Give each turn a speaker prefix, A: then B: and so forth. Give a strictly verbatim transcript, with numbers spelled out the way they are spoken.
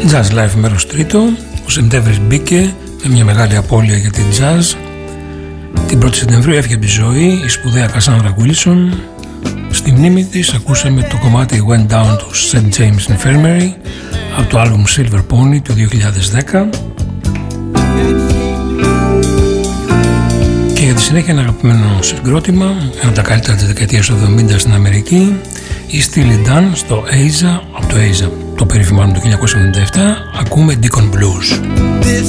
A: Jazz Live μέρος τρίτο. Ο Σεπτέμβρης μπήκε με μια μεγάλη απώλεια για την jazz. Την πρώτη Σεπτεμβρίου έφυγε από τη ζωή η σπουδαία Κασάνδρα Γουίλσον. Στη μνήμη της ακούσαμε το κομμάτι Went Down to Σεντ James Infirmary από το άλμπουμ Silver Pony του δύο χιλιάδες δέκα. Και για τη συνέχεια ένα αγαπημένο συγκρότημα, ένα από τα καλύτερα της δεκαετίας του εβδομήντα στην Αμερική, η Steely Dan στο Asia, από το Asia, το περίφημο του χίλια εννιακόσια εβδομήντα επτά, ακούμε Deacon Blues.